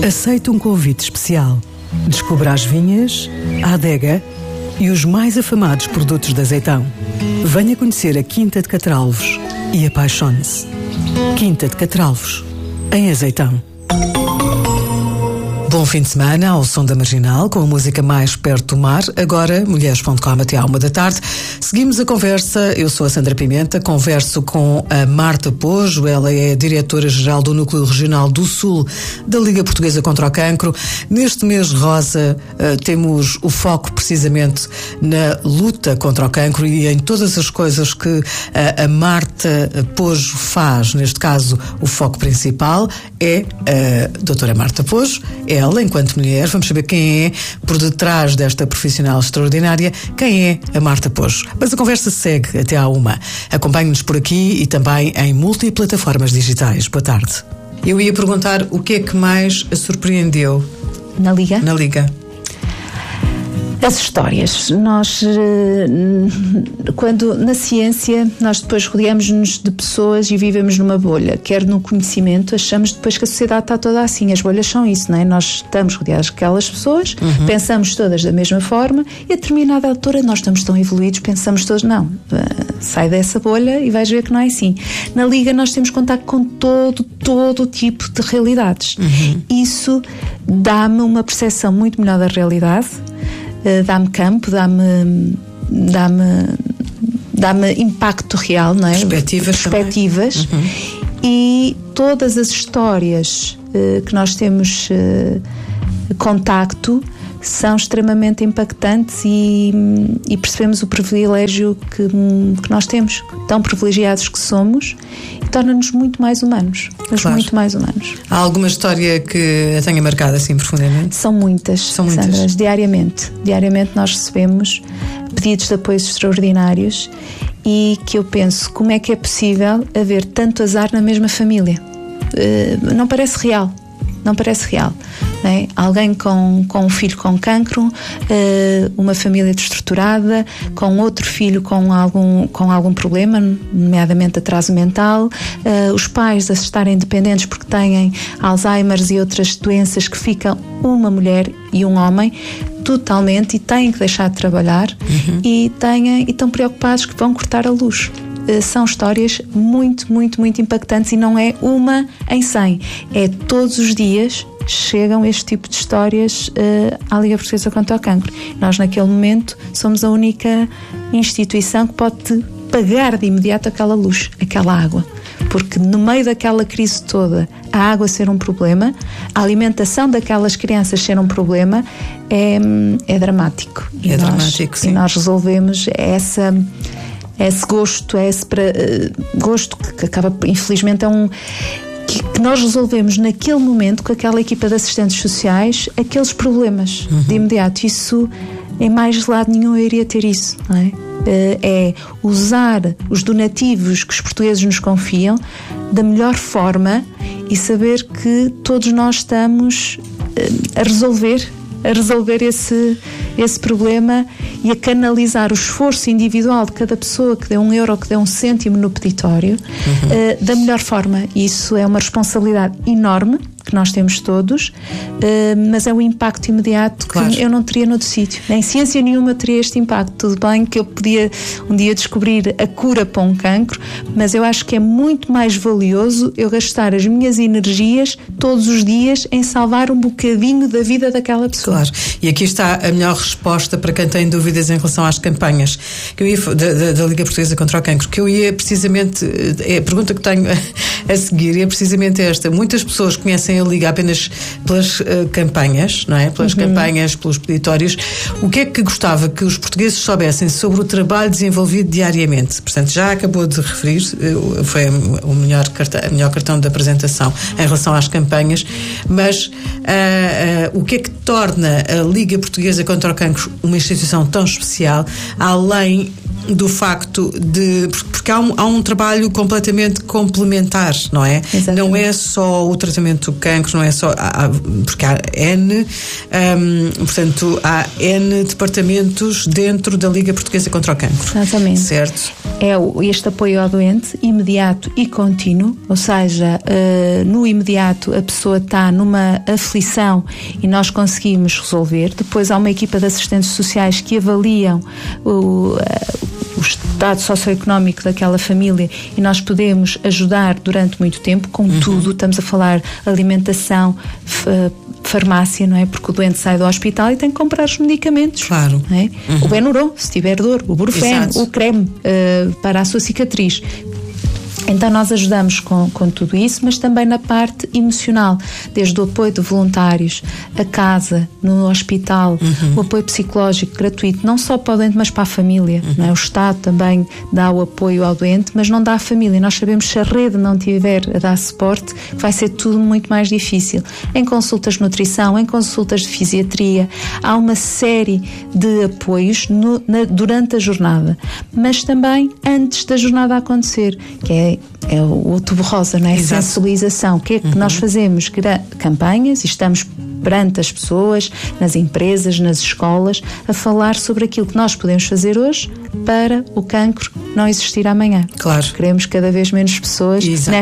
Aceite um convite especial. Descubra as vinhas, a adega e os mais afamados produtos de Azeitão. Venha conhecer a Quinta de Catralvos e apaixone-se. Quinta de Catralvos, em Azeitão. Bom fim de semana ao som da Marginal, com a música mais perto do mar. Agora, mulheres.com até à 1h. Seguimos a conversa. Eu sou a Sandra Pimenta, converso com a Marta Pojo. Ela é a diretora-geral do Núcleo Regional do Sul da Liga Portuguesa contra o Cancro. Neste mês rosa, temos o foco precisamente na luta contra o cancro e em todas as coisas que a Marta Pojo faz. Neste caso, o foco principal é a doutora Marta Pojo. Ela, enquanto mulher, vamos saber quem é por detrás desta profissional extraordinária, quem é a Marta Pojo. Mas a conversa segue até à 1h. Acompanhe-nos por aqui e também em multiplataformas digitais. Boa tarde. Eu ia perguntar o que é que mais a surpreendeu na Liga? Na Liga. As histórias. Nós, quando na ciência, nós depois rodeamos-nos de pessoas e vivemos numa bolha, quer no conhecimento, achamos depois que a sociedade está toda assim. As bolhas são isso, não é? Nós estamos rodeados de aquelas pessoas, pensamos todas da mesma forma e a determinada altura nós estamos tão evoluídos, pensamos todos, não, sai dessa bolha e vais ver que não é assim. Na Liga nós temos contato com todo tipo de realidades. Isso dá-me uma percepção muito melhor da realidade. Dá-me campo, dá-me impacto real, não é? Perspectivas. E todas as histórias que nós temos contacto são extremamente impactantes e percebemos o privilégio que nós temos, tão privilegiados que somos, e torna-nos muito mais humanos. Claro. Muito mais humanos. Há alguma história que a tenha marcado assim profundamente? São muitas, Sandra, diariamente. Diariamente nós recebemos pedidos de apoios extraordinários e que eu penso, como é que é possível haver tanto azar na mesma família? Não parece real. Não parece real. Não é? Alguém com um filho com cancro, uma família desestruturada, com outro filho com algum problema, nomeadamente atraso mental, os pais a estarem dependentes porque têm Alzheimer e outras doenças que ficam uma mulher e um homem totalmente e têm que deixar de trabalhar e estão preocupados que vão cortar a luz. São histórias muito, muito, muito impactantes e não é uma em 100. É todos os dias chegam este tipo de histórias à Liga Portuguesa contra o Cancro. Nós, naquele momento, somos a única instituição que pode pagar de imediato aquela luz, aquela água. Porque no meio daquela crise toda, a água ser um problema, a alimentação daquelas crianças ser um problema, é dramático. Sim. E nós resolvemos esse gosto, gosto que acaba, infelizmente, que nós resolvemos naquele momento com aquela equipa de assistentes sociais aqueles problemas de imediato. Isso, em mais lado nenhum eu iria ter isso, não é? É usar os donativos que os portugueses nos confiam da melhor forma e saber que todos nós estamos a resolver esse problema e a canalizar o esforço individual de cada pessoa que deu €1, que deu 1 cêntimo no peditório, da melhor forma. Isso é uma responsabilidade enorme que nós temos todos, mas é um impacto imediato que eu não teria noutro sítio. Nem ciência nenhuma teria este impacto. Tudo bem que eu podia um dia descobrir a cura para um cancro, mas eu acho que é muito mais valioso eu gastar as minhas energias todos os dias em salvar um bocadinho da vida daquela pessoa. Claro. E aqui está a melhor resposta para quem tem dúvidas em relação às campanhas que eu ia, da Liga Portuguesa contra o Cancro, que eu ia precisamente, a pergunta que tenho a seguir é precisamente esta. Muitas pessoas conhecem a Liga apenas pelas campanhas, não é? Pelas campanhas, pelos peditórios. O que é que gostava que os portugueses soubessem sobre o trabalho desenvolvido diariamente? Portanto, já acabou de referir, foi o melhor cartão de apresentação em relação às campanhas, mas o que é que torna a Liga Portuguesa contra o Cancro uma instituição tão especial, além do facto de... Porque há um trabalho completamente complementar, não é? Exatamente. Não é só o tratamento do cancro, não é só... porque há portanto, há N departamentos dentro da Liga Portuguesa contra o Cancro. Exatamente. Certo. É este apoio ao doente imediato e contínuo, ou seja, no imediato a pessoa está numa aflição e nós conseguimos resolver. Depois há uma equipa de assistentes sociais que avaliam o estado socioeconómico daquela família e nós podemos ajudar durante muito tempo com tudo. Estamos a falar alimentação, farmácia, não é? Porque o doente sai do hospital e tem que comprar os medicamentos. Claro. Não é? O Benuron, se tiver dor, o Brufen, Exato. o creme para a sua cicatriz. Então nós ajudamos com tudo isso, mas também na parte emocional, desde o apoio de voluntários, a casa, no hospital, o apoio psicológico gratuito, não só para o doente, mas para a família. Não é? O Estado também dá o apoio ao doente, mas não dá à família. Nós sabemos que se a rede não tiver a dar suporte, vai ser tudo muito mais difícil. Em consultas de nutrição, em consultas de fisiatria, há uma série de apoios durante a jornada, mas também antes da jornada acontecer, que é o Outubro Rosa, não é? Exato. Sensibilização. O que é que nós fazemos? Campanhas, e estamos perante as pessoas, nas empresas, nas escolas, a falar sobre aquilo que nós podemos fazer hoje para o cancro não existir amanhã. Claro. Queremos cada vez menos pessoas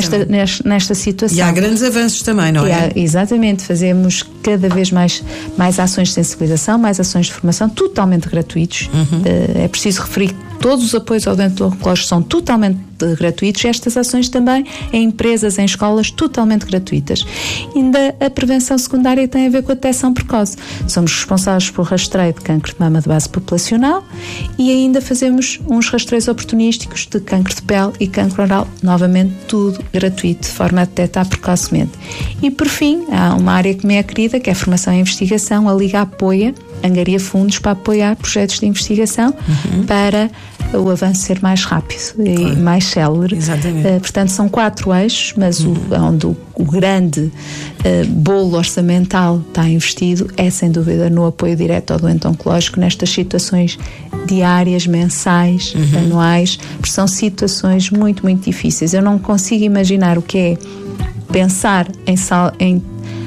nesta situação. E há grandes avanços também, não é? Exatamente. Fazemos cada vez mais ações de sensibilização, mais ações de formação, totalmente gratuitos. É preciso referir que todos os apoios ao doente oncológico são totalmente gratuitos. Estas ações também em empresas, em escolas, totalmente gratuitas. Ainda a prevenção secundária tem a ver com a detecção precoce. Somos responsáveis pelo rastreio de cancro de mama de base populacional e ainda fazemos uns rastreios oportunísticos de cancro de pele e cancro oral, novamente tudo gratuito, de forma a detectar precocemente. E por fim, há uma área que me é querida, que é a formação e investigação. A Liga apoia, angaria fundos para apoiar projetos de investigação para o avanço ser mais rápido e mais célere. Exatamente. Portanto, são 4 eixos, mas onde o grande bolo orçamental está investido é, sem dúvida, no apoio direto ao doente oncológico nestas situações diárias, mensais, anuais, porque são situações muito, muito difíceis. Eu não consigo imaginar o que é pensar em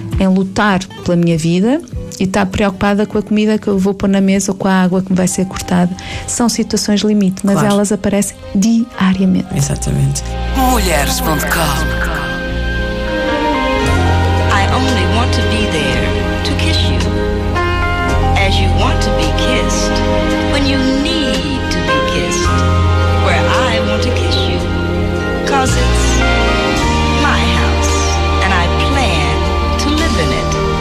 lutar pela minha vida e estar preocupada com a comida que eu vou pôr na mesa ou com a água que me vai ser cortada. São situações limite, mas claro, elas aparecem diariamente. Exatamente. Mulheres.com. I only want to be there to kiss you as you want to